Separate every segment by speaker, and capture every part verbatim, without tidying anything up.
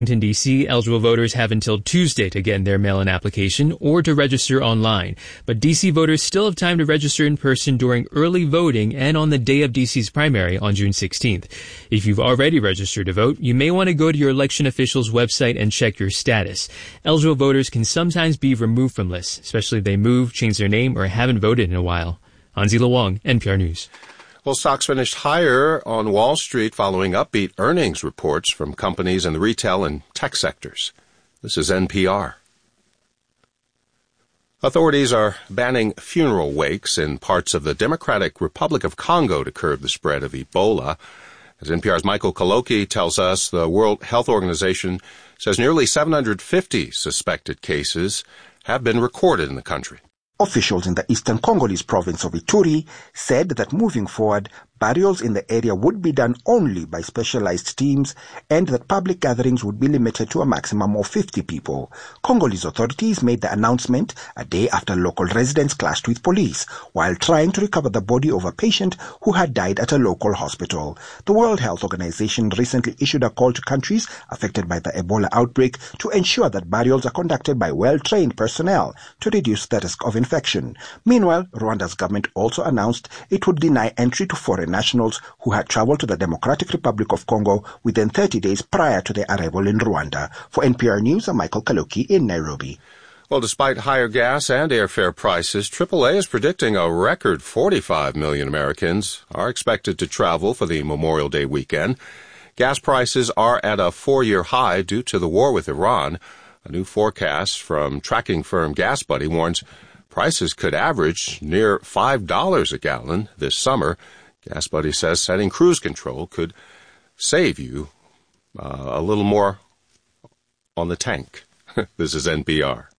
Speaker 1: In D C, eligible voters have until Tuesday to get in their mail-in application or to register online. But D C voters still have time to register in person during early voting and on the day of D C's primary on June sixteenth. If you've already registered to vote, you may want to go to your election official's website and check your status. Eligible voters can sometimes be removed from lists, especially if they move, change their name, or haven't voted in a while. Hansi Wang, N P R News.
Speaker 2: Well, stocks finished higher on Wall Street following upbeat earnings reports from companies in the retail and tech sectors. This is N P R. Authorities are banning funeral wakes in parts of the Democratic Republic of Congo to curb the spread of Ebola. As N P R's Michael Kaloki tells us, the World Health Organization says nearly seven hundred fifty suspected cases have been recorded in the country.
Speaker 3: Officials in the eastern Congolese province of Ituri said that moving forward, burials in the area would be done only by specialized teams and that public gatherings would be limited to a maximum of fifty people. Congolese authorities made the announcement a day after local residents clashed with police while trying to recover the body of a patient who had died at a local hospital. The World Health Organization recently issued a call to countries affected by the Ebola outbreak to ensure that burials are conducted by well-trained personnel to reduce the risk of infection. Meanwhile, Rwanda's government also announced it would deny entry to foreign nationals who had traveled to the Democratic Republic of Congo within thirty days prior to their arrival in Rwanda. For N P R News, I'm Michael Kaloki in Nairobi.
Speaker 2: Well, despite higher gas and airfare prices, triple A is predicting a record forty-five million Americans are expected to travel for the Memorial Day weekend. Gas prices are at a four-year high due to the war with Iran. A new forecast from tracking firm GasBuddy warns prices could average near five dollars a gallon this summer. GasBuddy says setting cruise control could save you uh, a little more on the tank. This is N P R.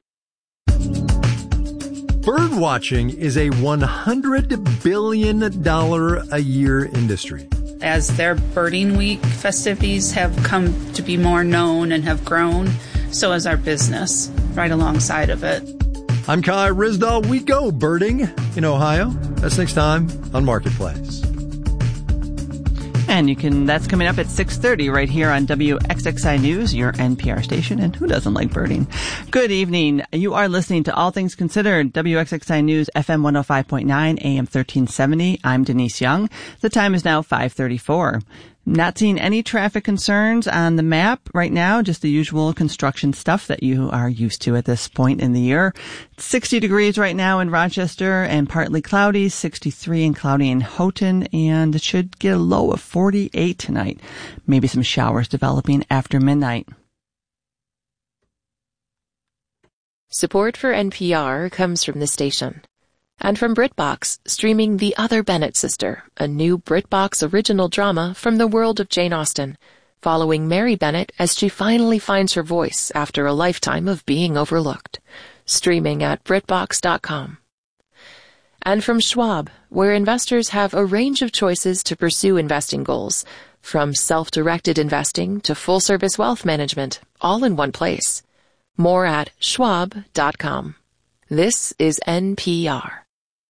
Speaker 4: Bird watching is a one hundred billion dollars a year industry.
Speaker 5: As their birding week festivities have come to be more known and have grown, so has our business right alongside of it.
Speaker 4: I'm Kai Ryssdal. We go birding in Ohio. That's next time on Marketplace.
Speaker 6: And you can, that's coming up at six thirty right here on W X X I News, your N P R station. And who doesn't like birding? Good evening. You are listening to All Things Considered, W X X I News, F M one oh five point nine, A M thirteen seventy. I'm Denise Young. The time is now five thirty-four. Not seeing any traffic concerns on the map right now, just the usual construction stuff that you are used to at this point in the year. sixty degrees right now in Rochester and partly cloudy, sixty-three and cloudy in Houghton, and it should get a low of forty-eight tonight. Maybe some showers developing after midnight.
Speaker 7: Support for N P R comes from the station. And from BritBox, streaming The Other Bennett Sister, a new BritBox original drama from the world of Jane Austen, following Mary Bennett as she finally finds her voice after a lifetime of being overlooked. Streaming at Britbox dot com. And from Schwab, where investors have a range of choices to pursue investing goals, from self-directed investing to full-service wealth management, all in one place. More at Schwab dot com. This is N P R.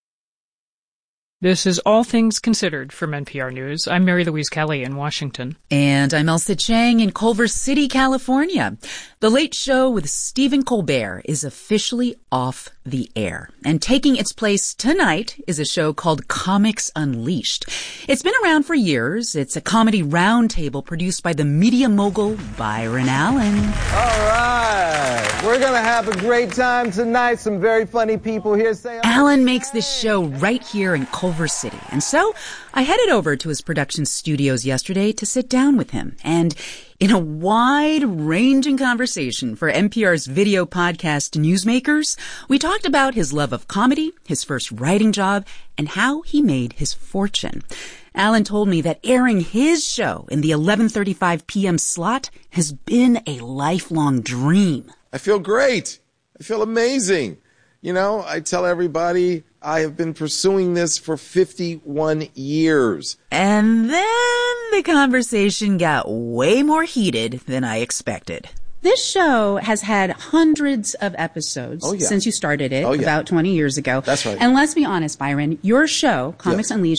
Speaker 8: This is All Things Considered from N P R News. I'm Mary Louise Kelly in Washington.
Speaker 9: And I'm Elsa Chang in Culver City, California. The Late Show with Stephen Colbert is officially off the air. And taking its place tonight is a show called Comics Unleashed. It's been around for years. It's a comedy roundtable produced by the media mogul Byron Allen.
Speaker 10: All right. We're going to have a great time tonight. Some very funny people here. Say
Speaker 9: Allen makes this show right here in Culver City. And so I headed over to his production studios yesterday to sit down with him. And in a wide-ranging conversation for N P R's video podcast Newsmakers, we talked about his love of comedy, his first writing job, and how he made his fortune. Allen told me that airing his show in the eleven thirty-five p.m. slot has been a lifelong dream.
Speaker 11: I feel great. I feel amazing. You know, I tell everybody I have been pursuing this for fifty-one years.
Speaker 9: And then the conversation got way more heated than I expected.
Speaker 12: This show has had hundreds of episodes
Speaker 11: oh, yeah.
Speaker 12: since you started it
Speaker 11: oh, yeah.
Speaker 12: about twenty years ago.
Speaker 11: That's right.
Speaker 12: And let's be honest, Byron, your show, Comics
Speaker 11: yes.
Speaker 12: Unleashed,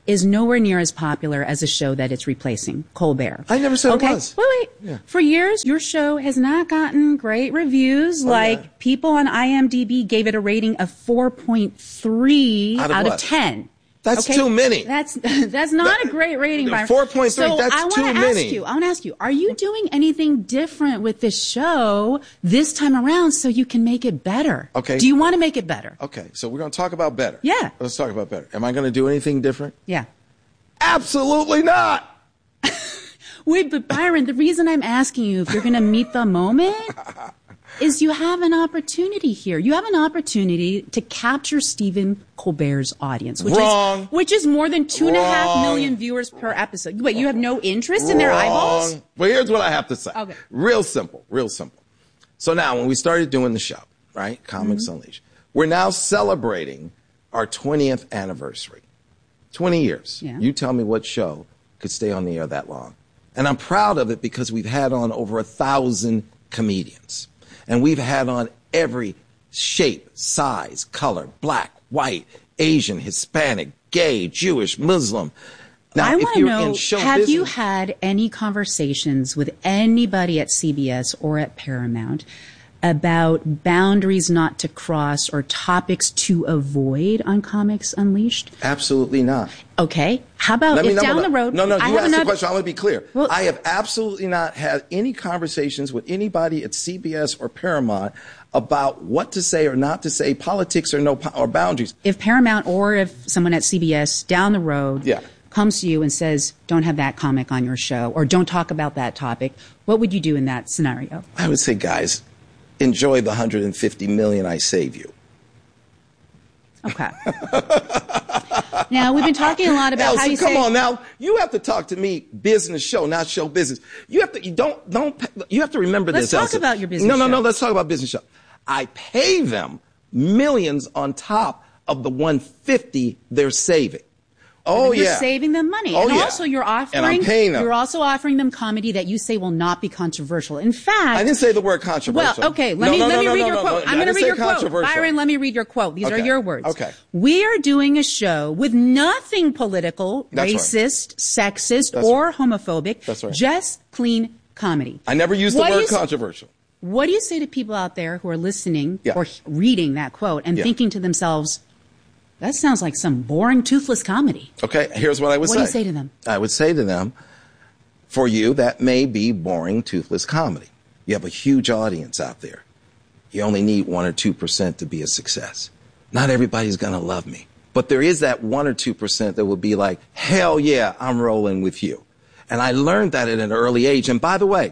Speaker 12: is nowhere near as popular as a show that it's replacing, Colbert.
Speaker 11: I never said
Speaker 12: okay?
Speaker 11: it was.
Speaker 12: Wait, wait.
Speaker 11: Yeah.
Speaker 12: For years, your show has not gotten great reviews.
Speaker 11: Oh,
Speaker 12: like,
Speaker 11: yeah.
Speaker 12: people on IMDb gave it a rating of four point three
Speaker 11: out of,
Speaker 12: out
Speaker 11: what?
Speaker 12: of ten.
Speaker 11: That's
Speaker 12: okay?
Speaker 11: too many.
Speaker 12: That's that's not
Speaker 11: that,
Speaker 12: a great rating, Byron.
Speaker 11: four point three,
Speaker 12: so
Speaker 11: that's
Speaker 12: I
Speaker 11: too
Speaker 12: wanna
Speaker 11: many.
Speaker 12: Ask you, I want to ask you, are you doing anything different with this show this time around so you can make it better?
Speaker 11: Okay.
Speaker 12: Do you want to make it better?
Speaker 11: Okay, so we're going to talk about better.
Speaker 12: Yeah.
Speaker 11: Let's talk about better. Am I going to do anything different?
Speaker 12: Yeah.
Speaker 11: Absolutely not.
Speaker 12: Wait, but Byron, the reason I'm asking you if you're going to meet the moment is you have an opportunity here. You have an opportunity to capture Stephen Colbert's audience, which
Speaker 11: Wrong.
Speaker 12: is which is more than two and a half
Speaker 11: Wrong.
Speaker 12: million viewers per episode. Wait, you have no interest in
Speaker 11: Wrong.
Speaker 12: their eyeballs?
Speaker 11: Well, here's what I have to say.
Speaker 12: Okay.
Speaker 11: Real simple, real simple. So now, when we started doing the show, right, Comics
Speaker 12: Mm-hmm.
Speaker 11: Unleashed, we're now celebrating our twentieth anniversary. twenty years.
Speaker 12: Yeah.
Speaker 11: You tell me what show could stay on the air that long. And I'm proud of it because we've had on over a thousand comedians. And we've had on every shape, size, color, black, white, Asian, Hispanic, gay, Jewish, Muslim. Now,
Speaker 12: I
Speaker 11: if
Speaker 12: want to
Speaker 11: you're
Speaker 12: know,
Speaker 11: in show
Speaker 12: have
Speaker 11: business,
Speaker 12: you had any conversations with anybody at C B S or at Paramount about boundaries not to cross or topics to avoid on Comics Unleashed?
Speaker 11: Absolutely not.
Speaker 12: Okay. How about
Speaker 11: Let me
Speaker 12: if
Speaker 11: know
Speaker 12: down
Speaker 11: about-
Speaker 12: the road...
Speaker 11: No, no,
Speaker 12: I
Speaker 11: you
Speaker 12: have
Speaker 11: asked the
Speaker 12: another-
Speaker 11: question. I want to be clear.
Speaker 12: Well-
Speaker 11: I have absolutely not had any conversations with anybody at C B S or Paramount about what to say or not to say, politics or no or boundaries.
Speaker 12: If Paramount or if someone at C B S down the road
Speaker 11: Yeah.
Speaker 12: comes to you and says, don't have that comic on your show or don't talk about that topic, what would you do in that scenario?
Speaker 11: I would say, guys, enjoy the one hundred fifty million I save you.
Speaker 12: Okay. Now, we've been talking a lot about
Speaker 11: Elsie,
Speaker 12: how you
Speaker 11: come
Speaker 12: say...
Speaker 11: on now. You have to talk to me business show, not show business. You have to, you don't, don't, you have to remember
Speaker 12: Let's
Speaker 11: this,
Speaker 12: talk
Speaker 11: Elsie.
Speaker 12: about your business
Speaker 11: No, no,
Speaker 12: show.
Speaker 11: no, let's talk about business show. I pay them millions on top of the one hundred fifty they're saving. Oh,
Speaker 12: you're
Speaker 11: yeah.
Speaker 12: saving them money.
Speaker 11: Oh,
Speaker 12: and
Speaker 11: yeah.
Speaker 12: also you're offering
Speaker 11: And I'm paying them.
Speaker 12: you're also offering them comedy that you say will not be controversial. In fact,
Speaker 11: I didn't say the word controversial.
Speaker 12: Well, okay, let
Speaker 11: No,
Speaker 12: me
Speaker 11: no,
Speaker 12: let
Speaker 11: no,
Speaker 12: me
Speaker 11: no,
Speaker 12: read
Speaker 11: no,
Speaker 12: your
Speaker 11: no,
Speaker 12: quote.
Speaker 11: no,
Speaker 12: I'm
Speaker 11: I
Speaker 12: going to
Speaker 11: didn't
Speaker 12: read
Speaker 11: say
Speaker 12: your quote.
Speaker 11: controversial.
Speaker 12: Byron, let me read your quote. These are
Speaker 11: Okay.
Speaker 12: your words.
Speaker 11: Okay.
Speaker 12: We are doing a show with nothing political,
Speaker 11: That's right.
Speaker 12: racist, sexist,
Speaker 11: That's
Speaker 12: or homophobic.
Speaker 11: That's right.
Speaker 12: Just clean comedy.
Speaker 11: I never used
Speaker 12: What
Speaker 11: the
Speaker 12: do
Speaker 11: word
Speaker 12: you s-
Speaker 11: controversial.
Speaker 12: What do you say to people out there who are listening
Speaker 11: Yeah.
Speaker 12: or reading that quote and
Speaker 11: Yeah.
Speaker 12: thinking to themselves, that sounds like some boring, toothless comedy?
Speaker 11: Okay, here's what I would
Speaker 12: What
Speaker 11: say.
Speaker 12: do you say to them?
Speaker 11: I would say to them, for you, that may be boring, toothless comedy. You have a huge audience out there. You only need one or two percent to be a success. Not everybody's going to love me. But there is that one or two percent that will be like, hell yeah, I'm rolling with you. And I learned that at an early age. And by the way,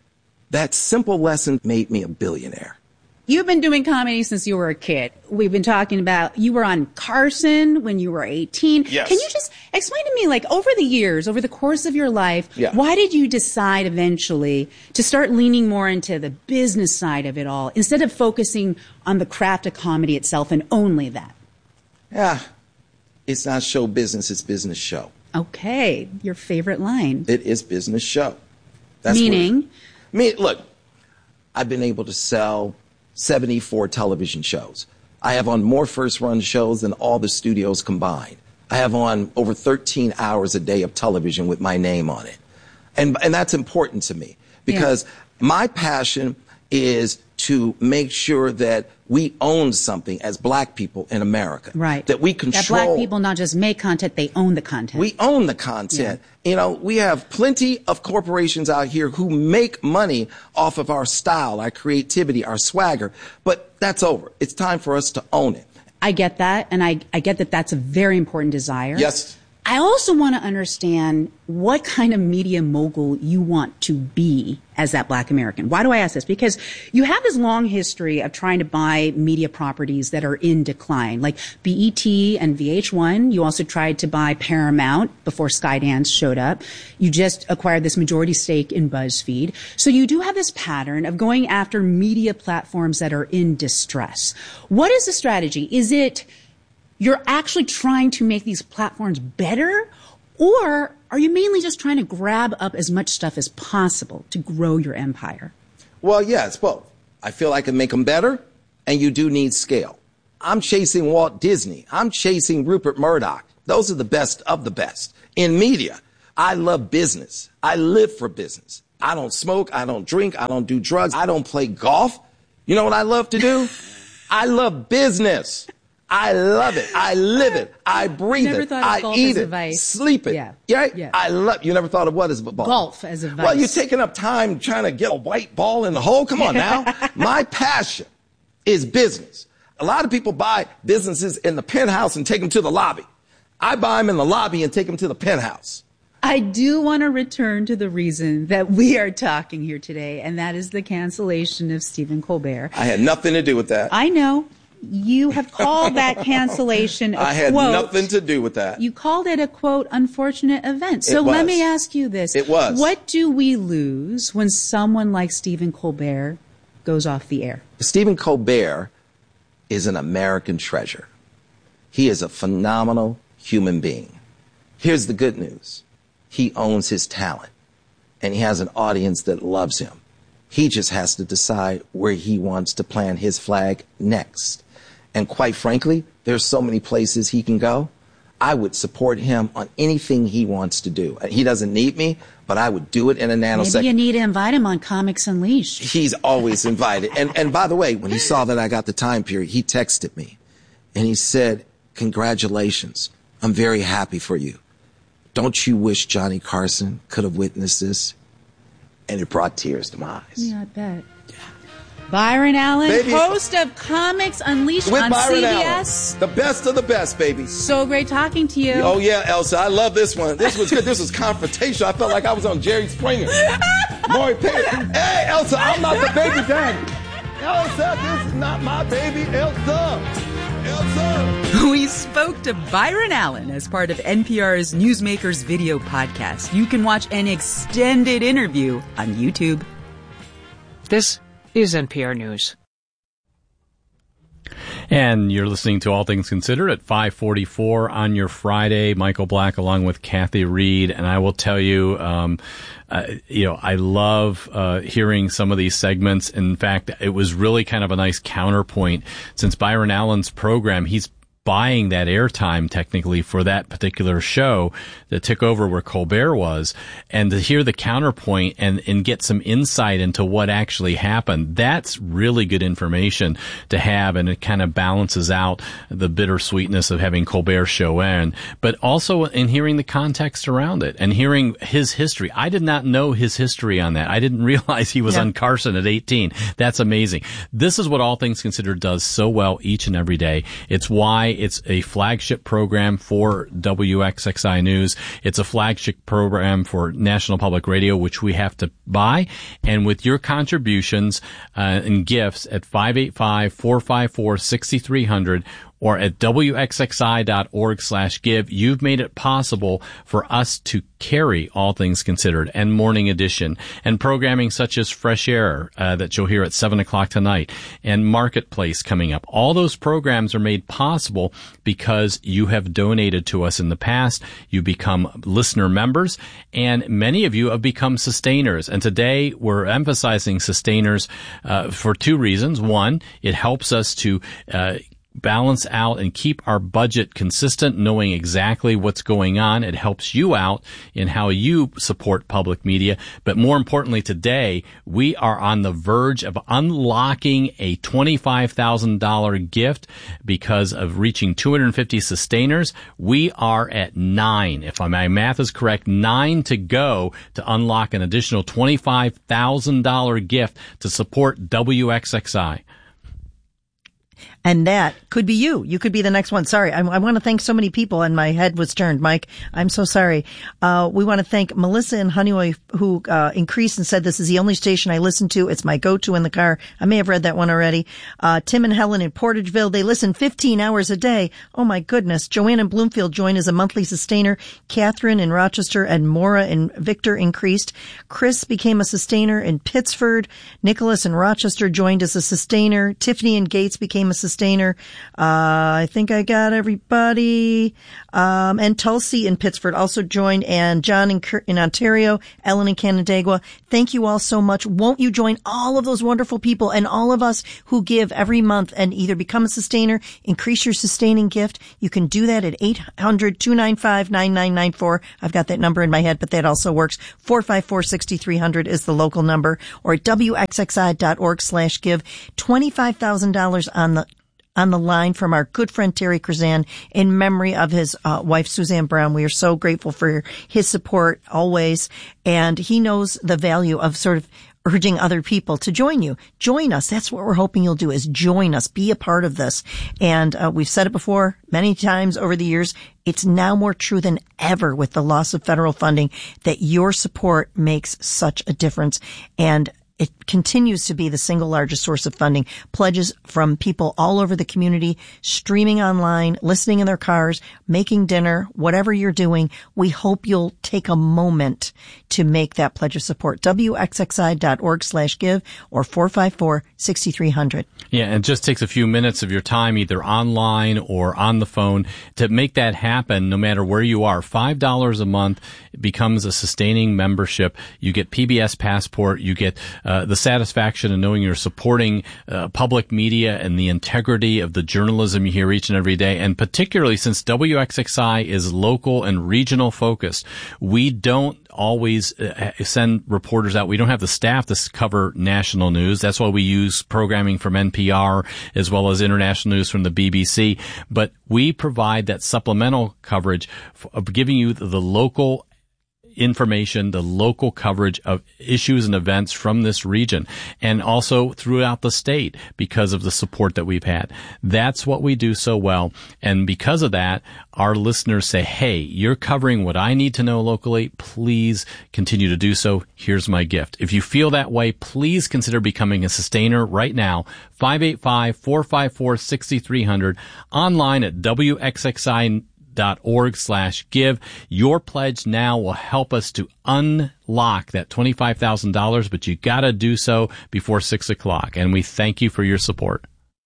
Speaker 11: that simple lesson made me a billionaire.
Speaker 12: You've been doing comedy since you were a kid. We've been talking about you were on Carson when you were eighteen.
Speaker 11: Yes.
Speaker 12: Can you just explain to me, like, over the years, over the course of your life,
Speaker 11: Yeah.
Speaker 12: why did you decide eventually to start leaning more into the business side of it all instead of focusing on the craft of comedy itself and only that?
Speaker 11: Yeah, it's not show business, it's business show.
Speaker 12: Okay, your favorite line.
Speaker 11: It is business show. That's
Speaker 12: Meaning?
Speaker 11: What, me, look, I've been able to sell seventy-four television shows. I have on more first-run shows than all the studios combined. I have on over thirteen hours a day of television with my name on it. And, and that's important to me because
Speaker 12: Yeah.
Speaker 11: my passion is to make sure that we own something as black people in America.
Speaker 12: Right.
Speaker 11: That we
Speaker 12: That
Speaker 11: control.
Speaker 12: black people not just make content, they own the content.
Speaker 11: We own the content. You know, we have plenty of corporations out here who make money off of our style, our creativity, our swagger. But that's over. It's time for us to own it.
Speaker 12: I get that, and I, I get that that's a very important desire.
Speaker 11: Yes.
Speaker 12: I also want to understand what kind of media mogul you want to be as that black American. Why do I ask this? Because you have this long history of trying to buy media properties that are in decline, like B E T and V H one. You also tried to buy Paramount before Skydance showed up. You just acquired this majority stake in BuzzFeed. So you do have this pattern of going after media platforms that are in distress. What is the strategy? Is it you're actually trying to make these platforms better, or are you mainly just trying to grab up as much stuff as possible to grow your empire?
Speaker 11: Well, yeah, it's both. I feel I can make them better, and you do need scale. I'm chasing Walt Disney. I'm chasing Rupert Murdoch. Those are the best of the best. In media, I love business. I live for business. I don't smoke. I don't drink. I don't do drugs. I don't play golf. You know what I love to do? I love business. I love it. I live it. I breathe
Speaker 12: never
Speaker 11: it.
Speaker 12: Thought of
Speaker 11: I
Speaker 12: golf
Speaker 11: eat
Speaker 12: as
Speaker 11: it.
Speaker 12: A vice.
Speaker 11: Sleep it.
Speaker 12: Yeah.
Speaker 11: yeah.
Speaker 12: Yeah.
Speaker 11: I love. You never thought of what as a ball?
Speaker 12: Golf as a vice.
Speaker 11: Well, you're taking up time trying to get a white ball in the hole. Come on now. My passion is business. A lot of people buy businesses in the penthouse and take them to the lobby. I buy them in the lobby and take them to the penthouse.
Speaker 12: I do want to return to the reason that we are talking here today, and that is the cancellation of Stephen Colbert.
Speaker 11: I had nothing to do with that.
Speaker 12: I know. You have called that cancellation a
Speaker 11: I had
Speaker 12: quote.
Speaker 11: nothing to do with that.
Speaker 12: You called it a, quote, unfortunate event. So
Speaker 11: It was.
Speaker 12: let me ask you this.
Speaker 11: It was.
Speaker 12: What do we lose when someone like Stephen Colbert goes off the air?
Speaker 11: Stephen Colbert is an American treasure. He is a phenomenal human being. Here's the good news. He owns his talent, and he has an audience that loves him. He just has to decide where he wants to plant his flag next. And quite frankly, there's so many places he can go. I would support him on anything he wants to do. He doesn't need me, but I would do it in a nanosecond.
Speaker 12: Maybe you need to invite him on Comics Unleashed.
Speaker 11: He's always invited. And, and by the way, when he saw that I got the time period, he texted me and he said, congratulations. I'm very happy for you. Don't you wish Johnny Carson could have witnessed this? And it brought tears to my eyes.
Speaker 12: Yeah, I bet. Byron Allen,
Speaker 11: Baby.
Speaker 12: host of Comics Unleashed
Speaker 11: With
Speaker 12: on
Speaker 11: Byron
Speaker 12: C B S.
Speaker 11: Allen, the best of the best, baby.
Speaker 12: So great talking to you.
Speaker 11: Oh, yeah, Elsa, I love this one. This was good. This was confrontational. I felt like I was on Jerry Springer. Maury Payne. Hey, Elsa, I'm not the baby daddy. Elsa, this is not my baby, Elsa. Elsa.
Speaker 9: We spoke to Byron Allen as part of N P R's Newsmakers video podcast. You can watch an extended interview on YouTube.
Speaker 8: This is N P R News.
Speaker 13: And you're listening to All Things Considered at five forty-four on your Friday. Michael Black along with Kathy Reed. And I will tell you, um, uh, you know, I love uh, hearing some of these segments. In fact, it was really kind of a nice counterpoint since Byron Allen's program, he's buying that airtime technically for that particular show that took over where Colbert was, and to hear the counterpoint and, and get some insight into what actually happened, that's really good information to have, and it kind of balances out the bittersweetness of having Colbert show in, but also in hearing the context around it and hearing his history. I did not know his history on that. I didn't realize he was yeah. on Carson at eighteen. That's amazing. This is what All Things Considered does so well each and every day. It's why it's a flagship program for W X X I News. It's a flagship program for National Public Radio, which we have to buy. And with your contributions uh, and gifts at five eight five, four five four, six three zero zero or at W X X I dot org slash give, you've made it possible for us to carry All Things Considered and Morning Edition and programming such as Fresh Air uh, that you'll hear at seven o'clock tonight and Marketplace coming up. All those programs are made possible because you have donated to us in the past. You become listener members, and many of you have become sustainers. And today we're emphasizing sustainers uh, for two reasons. One, it helps us to uh balance out and keep our budget consistent, knowing exactly what's going on. It helps you out in how you support public media. But more importantly, today, we are on the verge of unlocking a twenty-five thousand dollars gift because of reaching two hundred fifty sustainers. We are at nine. If my math is correct, nine to go to unlock an additional twenty-five thousand dollars gift to support W X X I.
Speaker 14: And that could be you. You could be the next one. Sorry. I, I want to thank so many people, and my head was turned. Mike, I'm so sorry. Uh, we want to thank Melissa in Honeywell, who uh, increased and said, this is the only station I listen to. It's my go-to in the car. I may have read that one already. Uh, Tim and Helen in Portageville, they listen fifteen hours a day. Oh, my goodness. Joanne in Bloomfield joined as a monthly sustainer. Catherine in Rochester and Maura and Victor increased. Chris became a sustainer in Pittsford. Nicholas in Rochester joined as a sustainer. Tiffany in Gates became a sustainer. Uh, I think I got everybody. Um, and Tulsi in Pittsford also joined, and John in, in Ontario, Ellen in Canandaigua, Thank you all so much. Won't you join all of those wonderful people and all of us who give every month and either become a sustainer, increase your sustaining gift? You can do that at eight hundred, two nine five, nine nine nine four. I've got that number in my head, but that also works. four five four, six three zero zero is the local number, or at W X X I dot org slash give. twenty-five thousand dollars on the on the line from our good friend Terry Curzan in memory of his uh, wife, Suzanne Brown. We are so grateful for his support always. And he knows the value of sort of urging other people to join you. Join us. That's what we're hoping you'll do, is join us. Be a part of this. And uh, we've said it before many times over the years. It's now more true than ever with the loss of federal funding that your support makes such a difference. And it continues to be the single largest source of funding. Pledges from people all over the community, streaming online, listening in their cars, making dinner, whatever you're doing. We hope you'll take a moment to make that pledge of support. W X X I dot org slash give or four five four, six three zero zero.
Speaker 13: Yeah, and it just takes a few minutes of your time, either online or on the phone, to make that happen no matter where you are. five dollars a month becomes a sustaining membership. You get P B S Passport. You get uh, the satisfaction of knowing you're supporting uh, public media and the integrity of the journalism you hear each and every day. And particularly since W X X I is local and regional focused, we don't always uh, send reporters out. We don't have the staff to cover national news. That's why we use programming from N P R as well as international news from the B B C. But we provide that supplemental coverage of giving you the local information, the local coverage of issues and events from this region, and also throughout the state because of the support that we've had. That's what we do so well. And because of that, our listeners say, hey, you're covering what I need to know locally. Please continue to do so. Here's my gift. If you feel that way, please consider becoming a sustainer right now. five eight five, four five four, six three zero zero, online at W X X I dot org slash give. Your pledge now will help us to unlock that twenty-five thousand dollars, but you gotta do so before six o'clock. And we thank you for your support.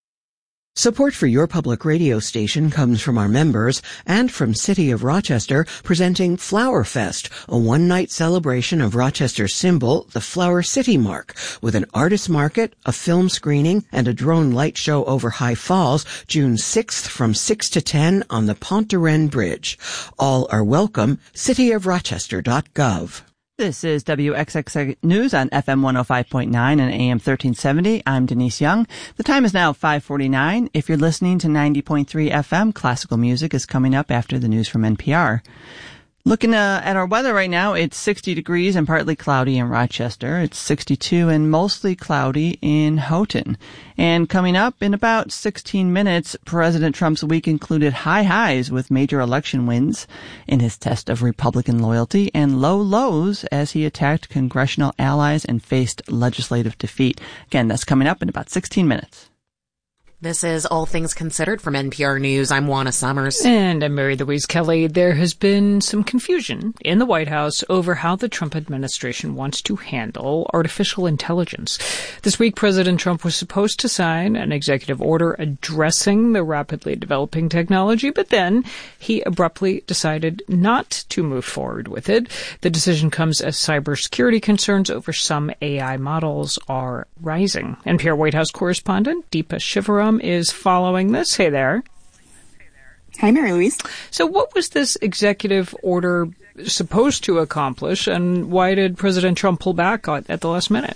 Speaker 15: Support for your public radio station comes from our members and from City of Rochester, presenting Flower Fest, a one-night celebration of Rochester's symbol, the Flower City Mark, with an artist market, a film screening, and a drone light show over High Falls, June sixth from six to ten on the Pont de Rennes Bridge. All are welcome. city of rochester dot gov.
Speaker 6: This is W X X I News on F M one oh five point nine and A M thirteen seventy. I'm Denise Young. The time is now five forty-nine. If you're listening to ninety point three F M, classical music is coming up after the news from N P R. Looking uh, at our weather right now, it's sixty degrees and partly cloudy in Rochester. It's sixty-two and mostly cloudy in Houghton. And coming up in about sixteen minutes, President Trump's week included high highs with major election wins in his test of Republican loyalty and low lows as he attacked congressional allies and faced legislative defeat. Again, that's coming up in about sixteen minutes.
Speaker 16: This is All Things Considered from N P R News. I'm Juana Summers.
Speaker 8: And I'm Mary Louise Kelly. There has been some confusion in the White House over how the Trump administration wants to handle artificial intelligence. This week, President Trump was supposed to sign an executive order addressing the rapidly developing technology, but then he abruptly decided not to move forward with it. The decision comes as cybersecurity concerns over some A I models are rising. N P R White House correspondent Deepa Shivaram is following this. Hey there.
Speaker 17: Hi, Mary Louise.
Speaker 8: So what was this executive order supposed to accomplish, and why did President Trump pull back at the last minute?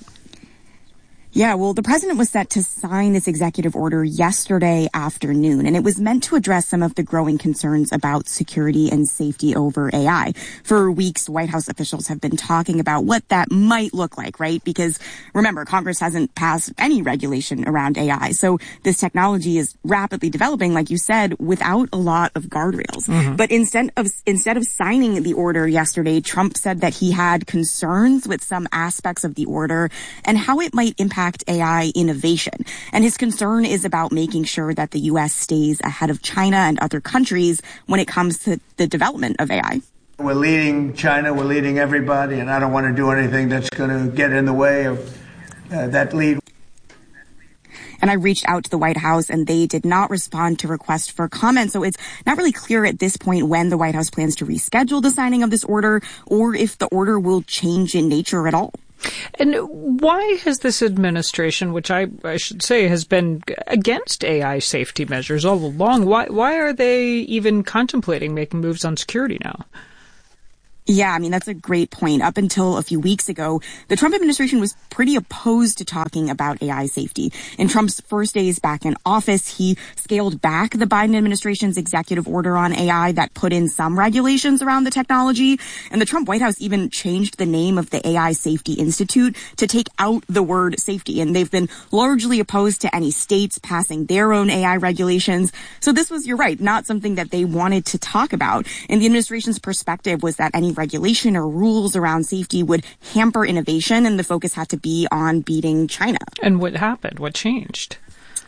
Speaker 17: Yeah, well, the president was set to sign this executive order yesterday afternoon, and it was meant to address some of the growing concerns about security and safety over A I. For weeks, White House officials have been talking about what that might look like, right? Because remember, Congress hasn't passed any regulation around A I. So this technology is rapidly developing, like you said, without a lot of guardrails. Mm-hmm. But instead of, instead of signing the order yesterday, Trump said that he had concerns with some aspects of the order and how it might impact A I innovation. And his concern is about making sure that the U S stays ahead of China and other countries when it comes to the development of A I.
Speaker 18: We're leading China, we're leading everybody, and I don't want to do anything that's going to get in the way of uh, that lead.
Speaker 17: And I reached out to the White House, and they did not respond to requests for comment. So it's not really clear at this point when the White House plans to reschedule the signing of this order or if the order will change in nature at all.
Speaker 8: And why has this administration, which I, I should say has been against A I safety measures all along, why why are they even contemplating making moves on security now?
Speaker 17: Yeah, I mean, that's a great point. Up until a few weeks ago, the Trump administration was pretty opposed to talking about A I safety. In Trump's first days back in office, he scaled back the Biden administration's executive order on A I that put in some regulations around the technology. And the Trump White House even changed the name of the A I Safety Institute to take out the word safety. And they've been largely opposed to any states passing their own A I regulations. So this was, you're right, not something that they wanted to talk about. And the administration's perspective was that any regulation or rules around safety would hamper innovation, and the focus had to be on beating China.
Speaker 8: And what happened? What changed?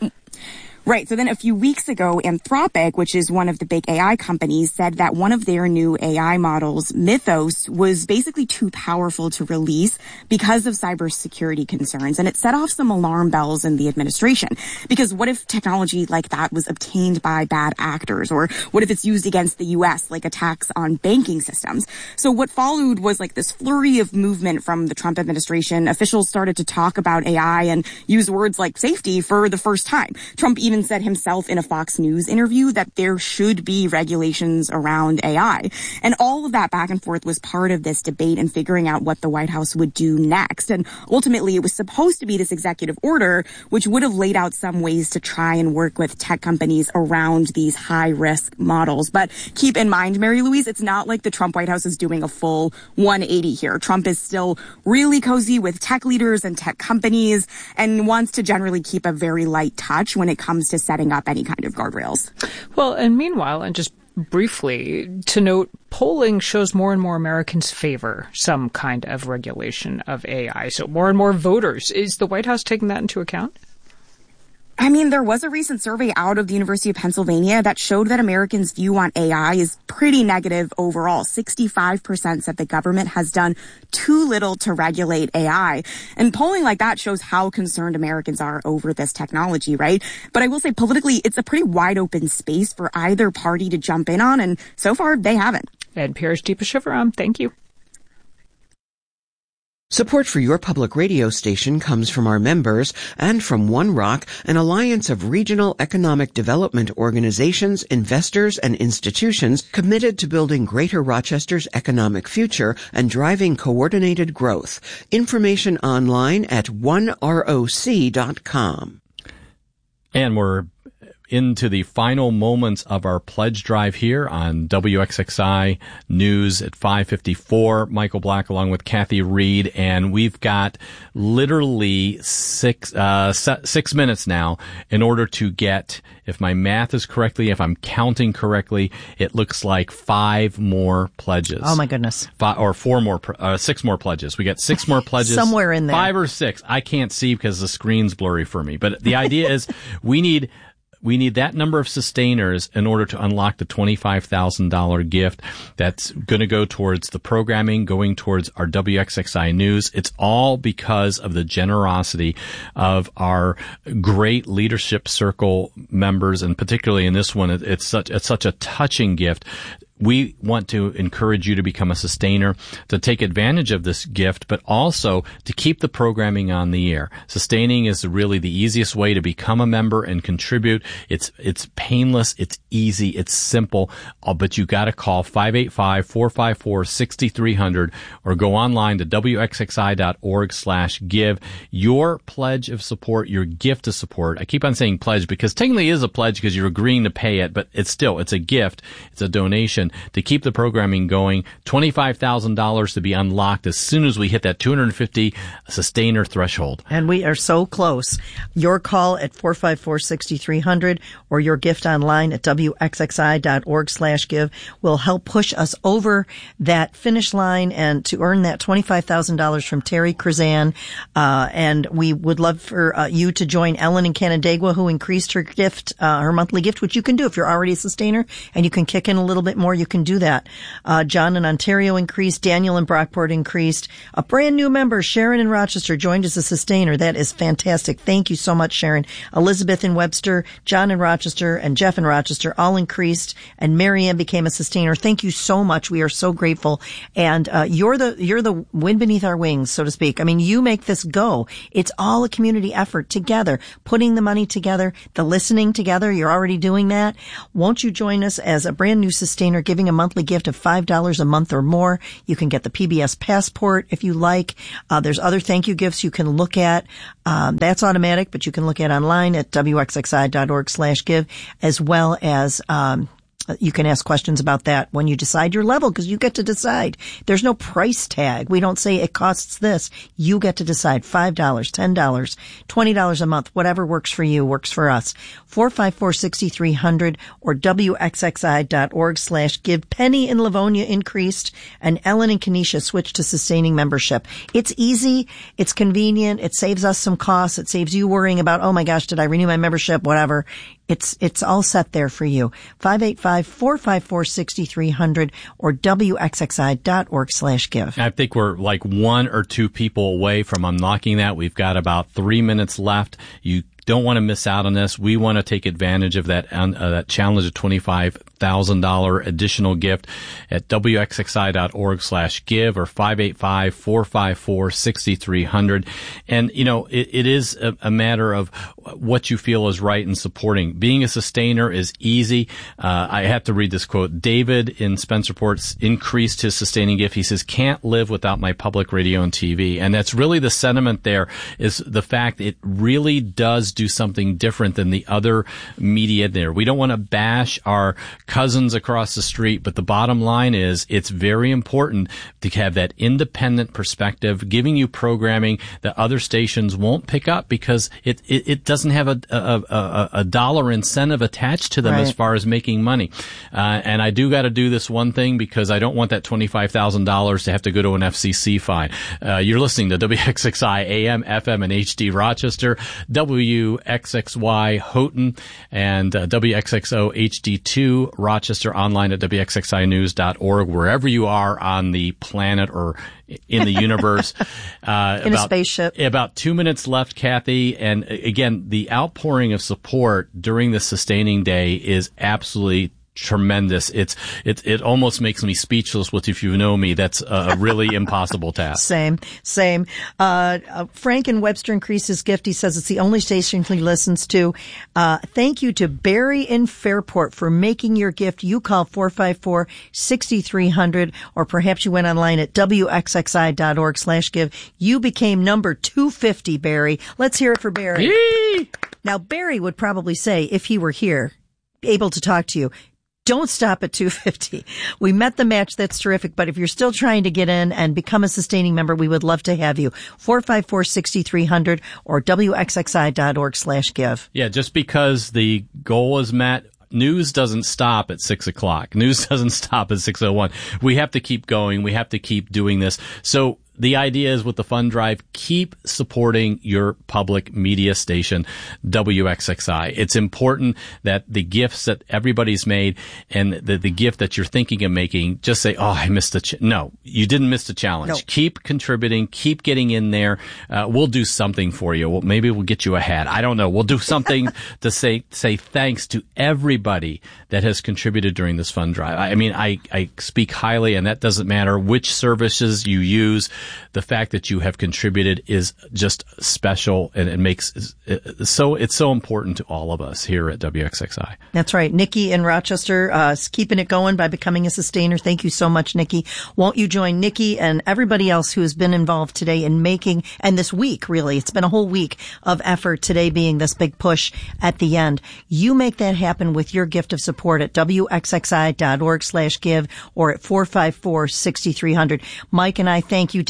Speaker 17: Right. So then a few weeks ago, Anthropic, which is one of the big A I companies, said that one of their new A I models, Mythos, was basically too powerful to release because of cybersecurity concerns. And it set off some alarm bells in the administration. Because what if technology like that was obtained by bad actors? Or what if it's used against the U S, like attacks on banking systems? So what followed was like this flurry of movement from the Trump administration. Officials started to talk about A I and use words like safety for the first time. Trump even said himself in a Fox News interview that there should be regulations around A I. And all of that back and forth was part of this debate and figuring out what the White House would do next. And ultimately, it was supposed to be this executive order, which would have laid out some ways to try and work with tech companies around these high-risk models. But keep in mind, Mary Louise, it's not like the Trump White House is doing a full one eighty here. Trump is still really cozy with tech leaders and tech companies and wants to generally keep a very light touch when it comes to setting up any kind of guardrails.
Speaker 8: Well, and meanwhile, and just briefly to note, polling shows more and more Americans favor some kind of regulation of A I. So more and more voters. Is the White House taking that into account?
Speaker 17: I mean, there was a recent survey out of the University of Pennsylvania that showed that Americans' view on A I is pretty negative overall. sixty-five percent said the government has done too little to regulate A I. And polling like that shows how concerned Americans are over this technology, right? But I will say politically, it's a pretty wide open space for either party to jump in on, and so far, they haven't.
Speaker 8: N P R's Deepa Shivaram, thank you.
Speaker 15: Support for your public radio station comes from our members and from One Rock, an alliance of regional economic development organizations, investors, and institutions committed to building Greater Rochester's economic future and driving coordinated growth. Information online at one roc dot com.
Speaker 13: And we're into the final moments of our pledge drive here on W X X I News at five fifty-four. Michael Black along with Kathy Reed, and we've got literally six uh six minutes now in order to get, if my math is correctly, if I'm counting correctly, it looks like five more pledges.
Speaker 14: Oh my goodness.
Speaker 13: Five, or four more, uh, six more pledges. We got six more pledges.
Speaker 14: Somewhere in there.
Speaker 13: Five or six. I can't see because the screen's blurry for me. But the idea is we need We need that number of sustainers in order to unlock the twenty-five thousand dollars gift that's going to go towards the programming, going towards our W X X I News. It's all because of the generosity of our great leadership circle members, and particularly in this one, it's such, it's such a touching gift. We want to encourage you to become a sustainer, to take advantage of this gift, but also to keep the programming on the air. Sustaining is really the easiest way to become a member and contribute. It's it's painless, it's easy, it's simple, uh, but you got to call five eight five, four five four, six three zero zero or go online to W X X I dot org slash give. Your pledge of support, your gift of support. I keep on saying pledge because technically it is a pledge because you're agreeing to pay it, but it's still, it's a gift, it's a donation to keep the programming going. twenty-five thousand dollars to be unlocked as soon as we hit that two hundred fifty sustainer threshold.
Speaker 14: And we are so close. Your call at four five four, six three zero zero or your gift online at W X X I dot org slash give will help push us over that finish line and to earn that twenty-five thousand dollars from Terry Krzan. Uh, and we would love for uh, you to join Ellen in Canandaigua, who increased her gift, uh, her monthly gift, which you can do if you're already a sustainer and you can kick in a little bit more. you can do that. Uh, John in Ontario increased. Daniel in Brockport increased. A brand new member, Sharon in Rochester, joined as a sustainer. That is fantastic. Thank you so much, Sharon. Elizabeth in Webster, John in Rochester, and Jeff in Rochester all increased. And Marianne became a sustainer. Thank you so much. We are so grateful. And uh, you're the you're the wind beneath our wings, so to speak. I mean, you make this go. It's all a community effort together, putting the money together, the listening together. You're already doing that. Won't you join us as a brand new sustainer, giving a monthly gift of five dollars a month or more? You can get the P B S Passport if you like. Uh, there's other thank you gifts you can look at. Um, that's automatic, but you can look at online at W X X I dot org slash give, as well as um you can ask questions about that when you decide your level, because you get to decide. There's no price tag. We don't say it costs this. You get to decide. five dollars, ten dollars, twenty dollars a month, whatever works for you works for us. four five four, six three zero zero or W X X I dot org slash give. Penny in Livonia increased, and Ellen and Kenesha switched to sustaining membership. It's easy. It's convenient. It saves us some costs. It saves you worrying about, oh my gosh, did I renew my membership? Whatever. It's, it's all set there for you. five eight five, four five four, six three zero zero or W X X I dot org slash give.
Speaker 13: I think we're like one or two people away from unlocking that. We've got about three minutes left. You don't want to miss out on this. We want to take advantage of that, uh, that challenge of twenty-five thousand dollars additional gift at W X X I dot org slash give or five eight five, four five four, six three zero zero. And, you know, it, it is a, a matter of what you feel is right in supporting. Being a sustainer is easy. Uh, I have to read this quote. David in Spencerport increased his sustaining gift. He says, can't live without my public radio and T V. And that's really the sentiment there, is the fact it really does do something different than the other media there. We don't want to bash our cousins across the street, but the bottom line is it's very important to have that independent perspective, giving you programming that other stations won't pick up because it, it, it doesn't have a, a, a, a dollar incentive attached to them right. as far as making money. Uh, and I do got to do this one thing because I don't want that twenty-five thousand dollars to have to go to an F C C fine. Uh, you're listening to W X X I A M, F M, and H D Rochester, W X X Y Houghton, and uh, W X X O H D two Rochester, online at W X X I news dot org, wherever you are on the planet or in the universe. Uh,
Speaker 14: in
Speaker 13: about,
Speaker 14: a spaceship.
Speaker 13: About two minutes left, Kathy. And again, the outpouring of support during the sustaining day is absolutely tremendous. It's it it almost makes me speechless. With if you know me, that's a really impossible task.
Speaker 14: Same, same. Uh, uh, Frank in Webster increased his gift. He says it's the only station he listens to. Uh, thank you to Barry in Fairport for making your gift. You call four five four, six three zero zero, or perhaps you went online at W X X I dot org slash give. You became number two fifty, Barry. Let's hear it for Barry.
Speaker 13: Yee!
Speaker 14: Now, Barry would probably say, if he were here, able to talk to you, don't stop at two fifty. We met the match. That's terrific. But if you're still trying to get in and become a sustaining member, we would love to have you. four five four, six three zero zero or W X X I dot org slash give.
Speaker 13: Yeah, just because the goal is met, news doesn't stop at six o'clock. News doesn't stop at six oh one. We have to keep going. We have to keep doing this. So the idea is with the fund drive, keep supporting your public media station, W X X I. It's important that the gifts that everybody's made and the, the gift that you're thinking of making, just say, oh, I missed the ch-. No, you didn't miss the challenge.
Speaker 14: No.
Speaker 13: Keep contributing. Keep getting in there. Uh, we'll do something for you. Well, maybe we'll get you a hat. I don't know. We'll do something to say, say thanks to everybody that has contributed during this fund drive. I mean, I, I speak highly, and that doesn't matter which services you use. The fact that you have contributed is just special, and it makes so it's so important to all of us here at W X X I.
Speaker 14: That's right. Nikki in Rochester, uh, is keeping it going by becoming a sustainer. Thank you so much, Nikki. Won't you join Nikki and everybody else who has been involved today in making, and this week, really, it's been a whole week of effort, today being this big push at the end. You make that happen with your gift of support at W X X I dot org slash give or at four five four, six three zero zero. Mike and I thank you. Denise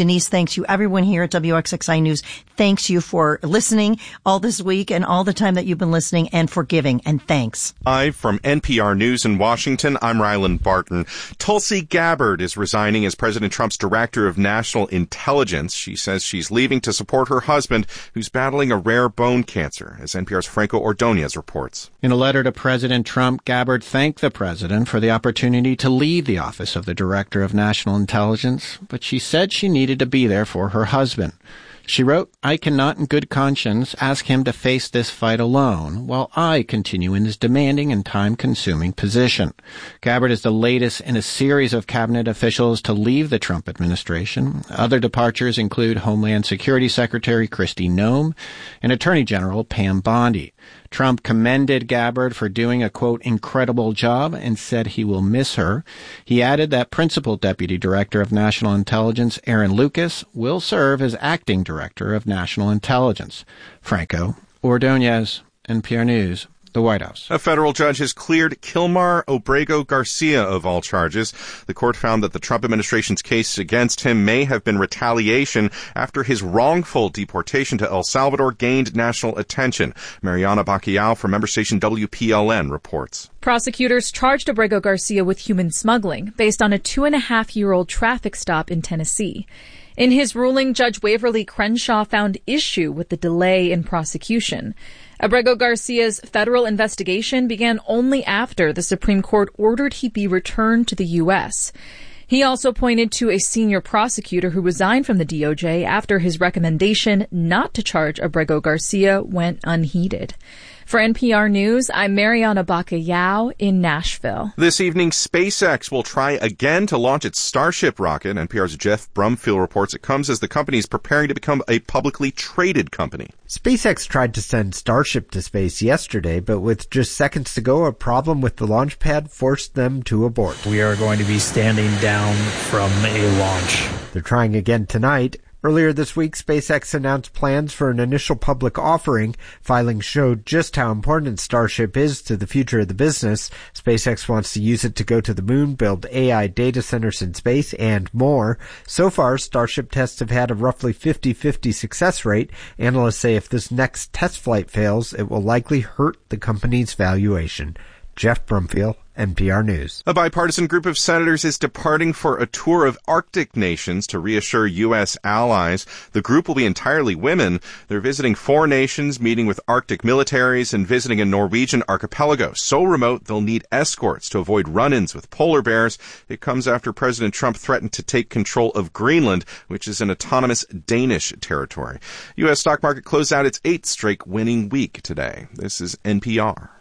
Speaker 14: Denise thanks you. Everyone here at W X X I News thanks you for listening all this week and all the time that you've been listening and for giving. And thanks.
Speaker 19: Live from N P R News in Washington, I'm Ryland Barton. Tulsi Gabbard is resigning as President Trump's Director of National Intelligence. She says she's leaving to support her husband, who's battling a rare bone cancer, as N P R's Franco Ordonez reports.
Speaker 20: In a letter to President Trump, Gabbard thanked the president for the opportunity to leave the office of the Director of National Intelligence, but she said she needed to be there for her husband. She wrote, I cannot in good conscience ask him to face this fight alone, while I continue in this demanding and time-consuming position. Gabbard is the latest in a series of cabinet officials to leave the Trump administration. Other departures include Homeland Security Secretary Kristi Noem and Attorney General Pam Bondi. Trump commended Gabbard for doing a, quote, incredible job and said he will miss her. He added that Principal Deputy Director of National Intelligence Aaron Lucas will serve as Acting Director of National Intelligence. Franco Ordonez, N P R News. The White House.
Speaker 19: A federal judge has cleared Kilmar Obrego Garcia of all charges. The court found that the Trump administration's case against him may have been retaliation after his wrongful deportation to El Salvador gained national attention. Mariana Bacallao from member station W P L N reports.
Speaker 21: Prosecutors charged Obrego Garcia with human smuggling based on a two-and-a-half-year-old traffic stop in Tennessee. In his ruling, Judge Waverly Crenshaw found issue with the delay in prosecution. Obrego Garcia's federal investigation began only after the Supreme Court ordered he be returned to the U S. He also pointed to a senior prosecutor who resigned from the D O J after his recommendation not to charge Obrego Garcia went unheeded. For N P R News, I'm Mariana Bacallao in Nashville.
Speaker 19: This evening, SpaceX will try again to launch its Starship rocket. N P R's Jeff Brumfield reports it comes as the company is preparing to become a publicly traded company.
Speaker 22: SpaceX tried to send Starship to space yesterday, but with just seconds to go, a problem with the launch pad forced them to abort.
Speaker 23: We are going to be standing down from a launch.
Speaker 22: They're trying again tonight. Earlier this week, SpaceX announced plans for an initial public offering. Filings showed just how important Starship is to the future of the business. SpaceX wants to use it to go to the moon, build A I data centers in space, and more. So far, Starship tests have had a roughly fifty-fifty success rate. Analysts say if this next test flight fails, it will likely hurt the company's valuation. Jeff Brumfield, N P R News.
Speaker 19: A bipartisan group of senators is departing for a tour of Arctic nations to reassure U S allies. The group will be entirely women. They're visiting four nations, meeting with Arctic militaries, and visiting a Norwegian archipelago. So remote, they'll need escorts to avoid run-ins with polar bears. It comes after President Trump threatened to take control of Greenland, which is an autonomous Danish territory. U S stock market closed out its eighth straight winning week today. This is N P R.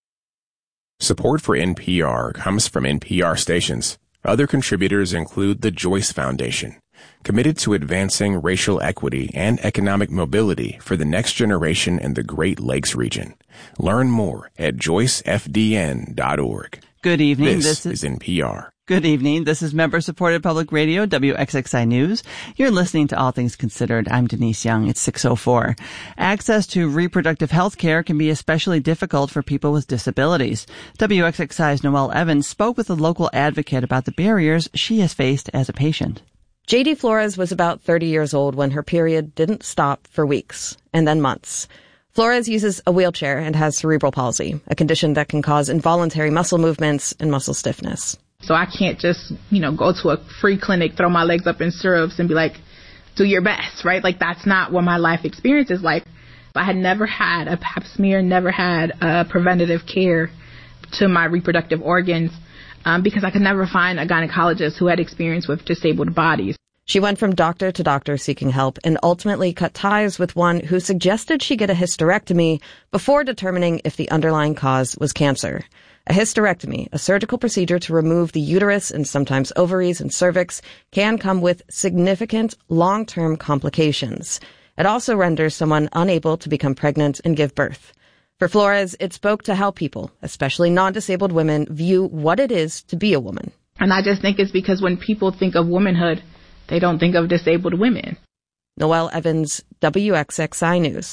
Speaker 24: Support for N P R comes from N P R stations. Other contributors include the Joyce Foundation, committed to advancing racial equity and economic mobility for the next generation in the Great Lakes region. Learn more at joyce f d n dot org.
Speaker 6: Good evening.
Speaker 24: This,
Speaker 6: this is,
Speaker 24: is N P R.
Speaker 6: Good evening. This is member-supported public radio, W X X I News. You're listening to All Things Considered. I'm Denise Young. It's six oh four. Access to reproductive health care can be especially difficult for people with disabilities. W X X I's Noelle Evans spoke with a local advocate about the barriers she has faced as a patient.
Speaker 25: J D Flores was about thirty years old when her period didn't stop for weeks and then months. Flores uses a wheelchair and has cerebral palsy, a condition that can cause involuntary muscle movements and muscle stiffness.
Speaker 26: So I can't just, you know, go to a free clinic, throw my legs up in stirrups and be like, do your best, right? Like, that's not what my life experience is like. I had never had a pap smear, never had a preventative care to my reproductive organs um, because I could never find a gynecologist who had experience with disabled bodies.
Speaker 25: She went from doctor to doctor seeking help and ultimately cut ties with one who suggested she get a hysterectomy before determining if the underlying cause was cancer. A hysterectomy, a surgical procedure to remove the uterus and sometimes ovaries and cervix, can come with significant long-term complications. It also renders someone unable to become pregnant and give birth. For Flores, it spoke to how people, especially non-disabled women, view what it is to be a woman.
Speaker 26: And I just think it's because when people think of womanhood, they don't think of disabled women.
Speaker 25: Noelle Evans, W X X I News.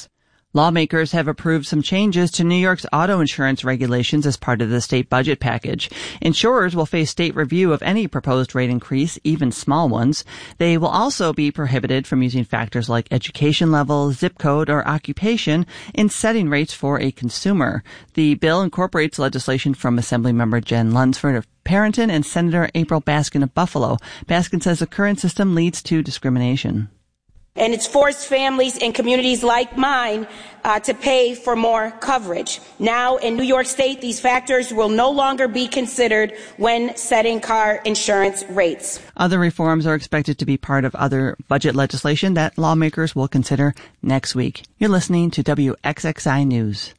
Speaker 6: Lawmakers have approved some changes to New York's auto insurance regulations as part of the state budget package. Insurers will face state review of any proposed rate increase, even small ones. They will also be prohibited from using factors like education level, zip code, or occupation in setting rates for a consumer. The bill incorporates legislation from Assemblymember Jen Lunsford of Parenton and Senator April Baskin of Buffalo. Baskin says the current system leads to discrimination.
Speaker 1: And it's forced families in communities like mine uh, to pay for more coverage. Now, in New York State, these factors will no longer be considered when setting car insurance rates.
Speaker 6: Other reforms are expected to be part of other budget legislation that lawmakers will consider next week. You're listening to W X X I News.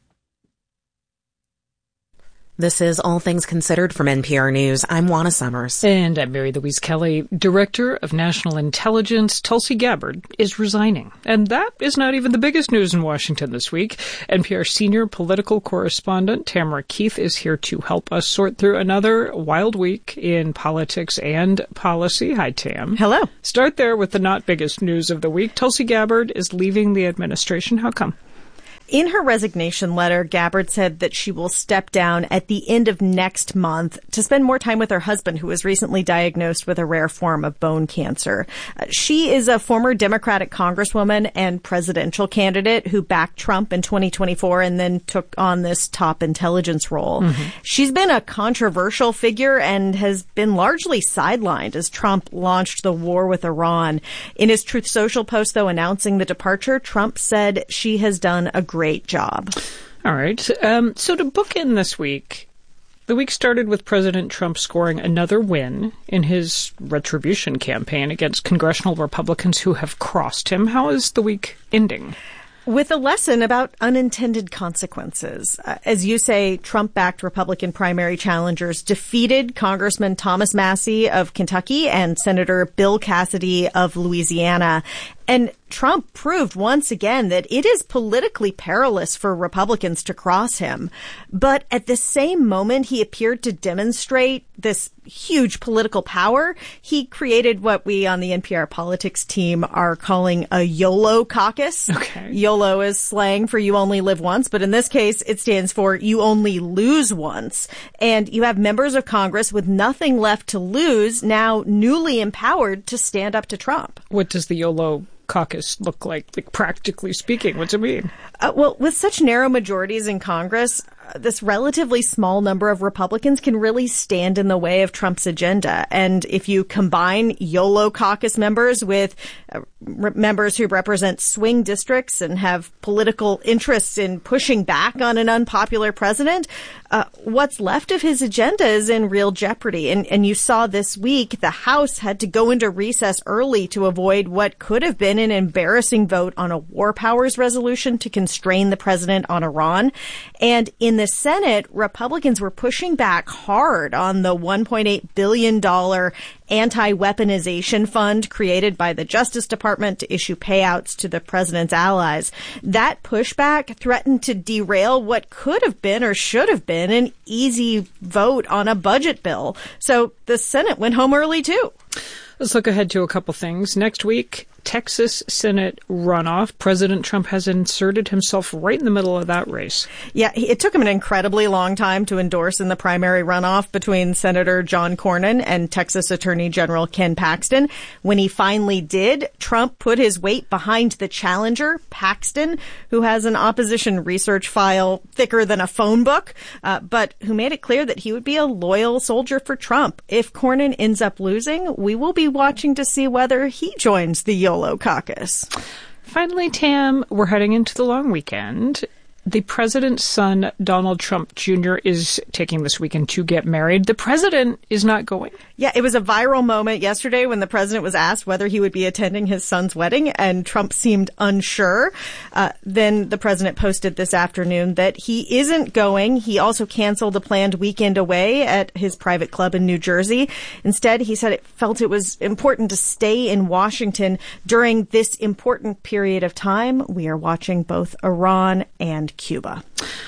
Speaker 16: This is All Things Considered from N P R News. I'm Juana Summers.
Speaker 8: And I'm Mary Louise Kelly. Director of National Intelligence Tulsi Gabbard is resigning. And that is not even the biggest news in Washington this week. N P R senior political correspondent Tamara Keith is here to help us sort through another wild week in politics and policy. Hi, Tam.
Speaker 14: Hello.
Speaker 8: Start there with the not biggest news of the week. Tulsi Gabbard is leaving the administration. How come?
Speaker 14: In her resignation letter, Gabbard said that she will step down at the end of next month to spend more time with her husband, who was recently diagnosed with a rare form of bone cancer. Uh, she is a former Democratic congresswoman and presidential candidate who backed Trump in twenty twenty-four and then took on this top intelligence role. Mm-hmm. She's been a controversial figure and has been largely sidelined as Trump launched the war with Iran. In his Truth Social post, though, announcing the departure, Trump said she has done a great Great job.
Speaker 8: All right. Um, so to bookend this week, the week started with President Trump scoring another win in his retribution campaign against congressional Republicans who have crossed him. How is the week ending?
Speaker 14: With a lesson about unintended consequences. Uh, as you say, Trump-backed Republican primary challengers defeated Congressman Thomas Massie of Kentucky and Senator Bill Cassidy of Louisiana. And Trump proved once again that it is politically perilous for Republicans to cross him. But at the same moment he appeared to demonstrate this huge political power, he created what we on the N P R politics team are calling a YOLO caucus.
Speaker 8: Okay.
Speaker 14: YOLO is slang for you only live once, but in this case it stands for you only lose once. And you have members of Congress with nothing left to lose, now newly empowered to stand up to Trump.
Speaker 8: What does the YOLO caucus look like, like practically speaking? What's it mean?
Speaker 14: Uh, well, with such narrow majorities in Congress, uh, this relatively small number of Republicans can really stand in the way of Trump's agenda. And if you combine YOLO caucus members with uh, re- members who represent swing districts and have political interests in pushing back on an unpopular president, uh, what's left of his agenda is in real jeopardy. And, and you saw this week the House had to go into recess early to avoid what could have been an embarrassing vote on a war powers resolution to constrain the president on Iran. And in the Senate, Republicans were pushing back hard on the one point eight billion dollars anti-weaponization fund created by the Justice Department to issue payouts to the president's allies. That pushback threatened to derail what could have been or should have been an easy vote on a budget bill. So the Senate went home early, too.
Speaker 8: Let's look ahead to a couple things. Next week, Texas Senate runoff. President Trump has inserted himself right in the middle of that race.
Speaker 14: Yeah, it took him an incredibly long time to endorse in the primary runoff between Senator John Cornyn and Texas Attorney General Ken Paxton. When he finally did, Trump put his weight behind the challenger, Paxton, who has an opposition research file thicker than a phone book, uh, but who made it clear that he would be a loyal soldier for Trump. If Cornyn ends up losing, we will be watching to see whether he joins the YOLO caucus.
Speaker 8: Finally, Tam, we're heading into the long weekend. The president's son, Donald Trump Junior, is taking this weekend to get married. The president is not going.
Speaker 14: Yeah, it was a viral moment yesterday when the president was asked whether he would be attending his son's wedding, and Trump seemed unsure. Uh, then the president posted this afternoon that he isn't going. He also canceled a planned weekend away at his private club in New Jersey. Instead, he said it felt it was important to stay in Washington during this important period of time. We are watching both Iran and Cuba.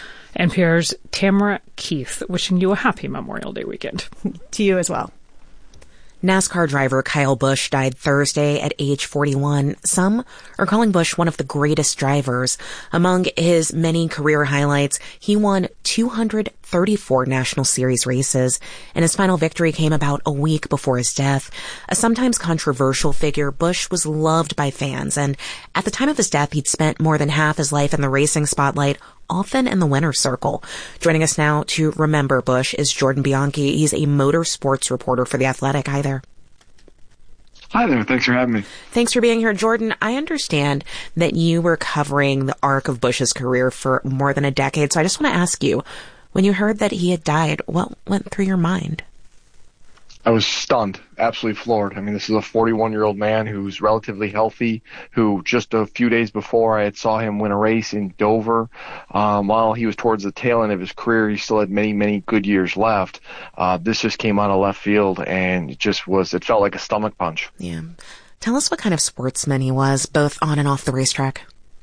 Speaker 8: N P R's Tamara Keith wishing you a happy Memorial Day weekend.
Speaker 14: To you as well.
Speaker 16: NASCAR driver Kyle Busch died Thursday at age forty-one. Some are calling Busch one of the greatest drivers. Among his many career highlights, he won two hundred thirty-four National Series races, and his final victory came about a week before his death. A sometimes controversial figure, Busch was loved by fans, and at the time of his death, he'd spent more than half his life in the racing spotlight, often in the winner's circle. Joining us now to remember Busch is Jordan Bianchi. He's a motorsports reporter for The Athletic. Hi there.
Speaker 2: Hi there. Thanks for having me.
Speaker 16: Thanks for being here. Jordan, I understand that you were covering the arc of Busch's career for more than a decade, so I just want to ask you, when you heard that he had died, what went through your mind?
Speaker 2: I was stunned, absolutely floored. I mean, this is a forty-one-year-old man who's relatively healthy, who just a few days before I had saw him win a race in Dover. Um, while he was towards the tail end of his career, he still had many, many good years left. Uh, this just came out of left field, and it just was, it felt like a stomach punch.
Speaker 16: Yeah. Tell us what kind of sportsman he was, both on and off the racetrack.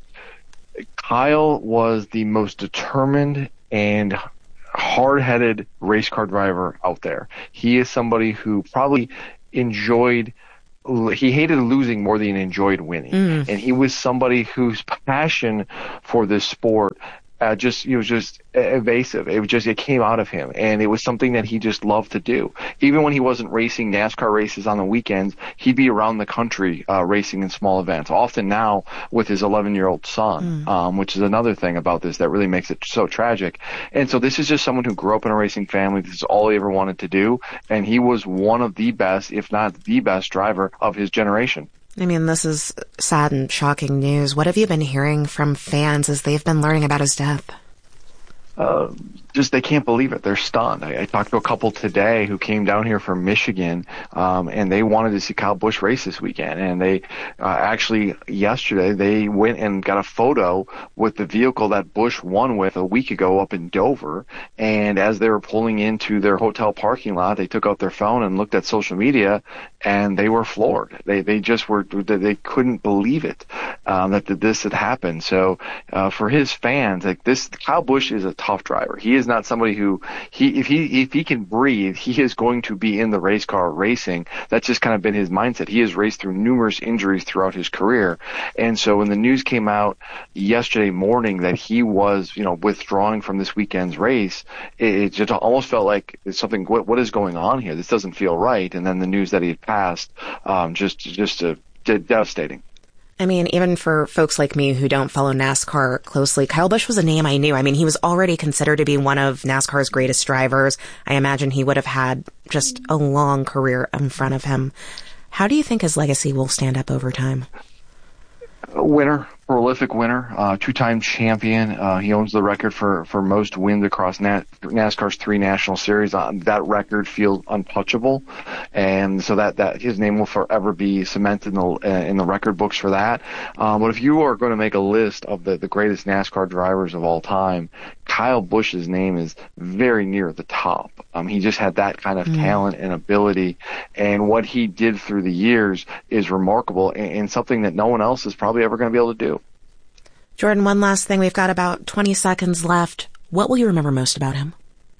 Speaker 2: Kyle was the most determined and hard-headed race car driver out there. He is somebody who probably enjoyed, he hated losing more than he enjoyed winning. Mm. And he was somebody whose passion for this sport uh, just, it was just evasive. It was just, it came out of him, and it was something that he just loved to do. Even when he wasn't racing NASCAR races on the weekends, he'd be around the country uh, racing in small events, often now with his eleven-year-old son, mm. um, which is another thing about this that really makes it so tragic. And so this is just someone who grew up in a racing family. This is all he ever wanted to do, and he was one of the best, if not the best driver of his generation.
Speaker 16: I mean, this is sad and shocking news. What have you been hearing from fans as they've been learning about his death?
Speaker 2: Uh, just they can't believe it. They're stunned. I, I talked to a couple today who came down here from Michigan, um, and they wanted to see Kyle Busch race this weekend. And they uh, actually yesterday they went and got a photo with the vehicle that Busch won with a week ago up in Dover. And as they were pulling into their hotel parking lot, they took out their phone and looked at social media, and they were floored. They they just were they couldn't believe it um, that this had happened. So uh, for his fans, like this, Kyle Busch is a tough driver. He is not somebody who he if he if he can breathe, he is going to be in the race car racing. That's just kind of been his mindset. He has raced through numerous injuries throughout his career, and so when the news came out yesterday morning that he was, you know, withdrawing from this weekend's race, it, it just almost felt like it's something. What, what is going on here? This doesn't feel right. And then the news that he had passed, um, just just uh, devastating.
Speaker 16: I mean, even for folks like me who don't follow NASCAR closely, Kyle Busch was a name I knew. I mean, he was already considered to be one of NASCAR's greatest drivers. I imagine he would have had just a long career in front of him. How do you think his legacy will stand up over time?
Speaker 2: A winner. Prolific winner, uh, two-time champion. Uh, he owns the record for, for most wins across Na- NASCAR's three national series. Uh, that record feels untouchable, and so that, that his name will forever be cemented in the uh, in the record books for that. Um, but if you are going to make a list of the, the greatest NASCAR drivers of all time, Kyle Busch's name is very near the top. Um, he just had that kind of mm. talent and ability, and what he did through the years is remarkable and, and something that no one else is probably ever going to be able to do.
Speaker 16: Jordan, one last thing. We've got about twenty seconds left. What will you remember most about him?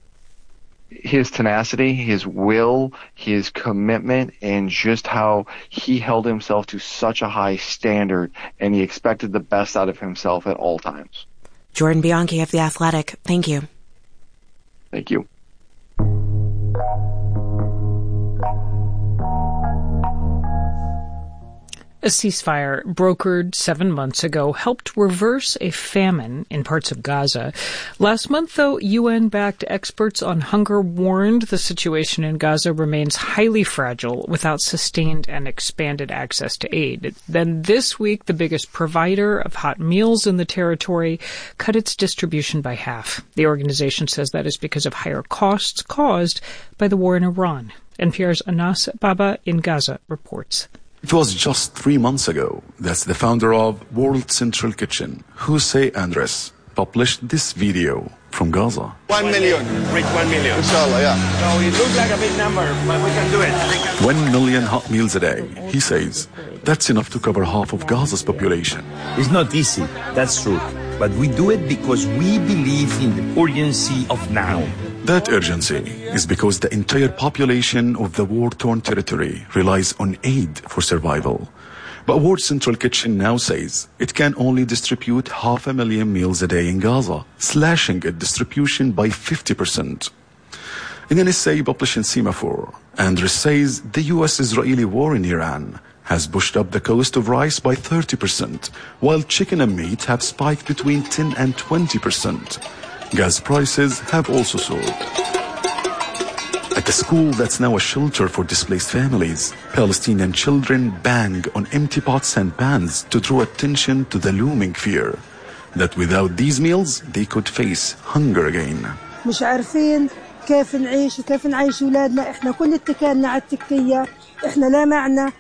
Speaker 2: His tenacity, his will, his commitment, and just how he held himself to such a high standard, and he expected the best out of himself at all times.
Speaker 16: Jordan Bianchi of The Athletic, thank you.
Speaker 2: Thank you.
Speaker 8: A ceasefire brokered seven months ago helped reverse a famine in parts of Gaza. Last month, though, U N-backed experts on hunger warned the situation in Gaza remains highly fragile without sustained and expanded access to aid. Then this week, the biggest provider of hot meals in the territory cut its distribution by half. The organization says that is because of higher costs caused by the war in Iran. N P R's Anas Baba in Gaza reports.
Speaker 3: It was just three months ago that the founder of World Central Kitchen, Jose Andres, published this video from Gaza.
Speaker 4: One million. Reach one million. Inshallah, yeah. So it looks like a big number, but we can do it.
Speaker 3: One million hot meals a day, he says. That's enough to cover half of Gaza's population.
Speaker 5: It's not easy, that's true. But we do it because we believe in the urgency of now.
Speaker 3: That urgency is because the entire population of the war-torn territory relies on aid for survival. But World Central Kitchen now says it can only distribute half a million meals a day in Gaza, slashing its distribution by fifty percent. In an essay published in Semaphore, Andrus says the U S-Israeli war in Iran has pushed up the cost of rice by thirty percent, while chicken and meat have spiked between ten and twenty percent. Gas prices have also soared. At the school that's now a shelter for displaced families, Palestinian children bang on empty pots and pans to draw attention to the looming fear that without these meals, they could face hunger again.
Speaker 5: مش عارفين كيف نعيش وكيف نعيش أولادنا. إحنا كل اتكالنا على التكية. إحنا لا معنا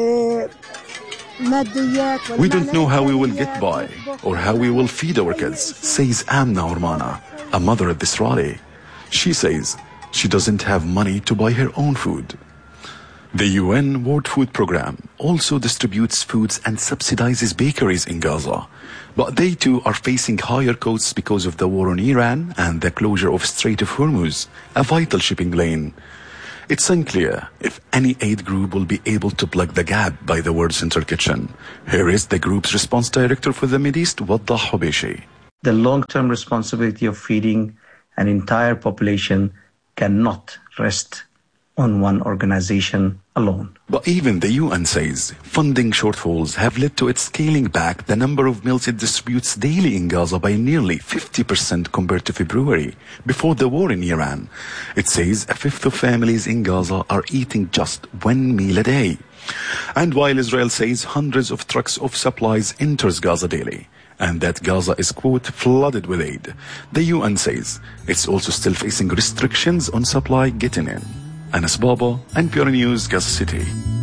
Speaker 5: ماديات.
Speaker 3: We don't know how we will get by or how we will feed our kids, says Amna Ormana, a mother at this rally. She says she doesn't have money to buy her own food. The U N World Food Programme also distributes foods and subsidizes bakeries in Gaza. But they too are facing higher costs because of the war on Iran and the closure of Strait of Hormuz, a vital shipping lane. It's unclear if any aid group will be able to plug the gap by the World Central Kitchen. Here is the group's response director for the Middle East, Waddah Hubayshi.
Speaker 7: The long-term responsibility of feeding an entire population cannot rest on one organization alone.
Speaker 3: But even the U N says funding shortfalls have led to it scaling back the number of meals it distributes daily in Gaza by nearly fifty percent compared to February, before the war in Iran. It says a fifth of families in Gaza are eating just one meal a day. And while Israel says hundreds of trucks of supplies enters Gaza daily, and that Gaza is, quote, flooded with aid, the U N says it's also still facing restrictions on supply getting in. Anas Baba, N P R News, Gaza City.